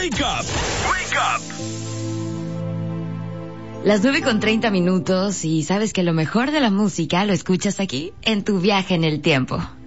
Wake Up. Wake Up. Las 9:30 y sabes que lo mejor de la música lo escuchas aquí en Tu Viaje en el Tiempo.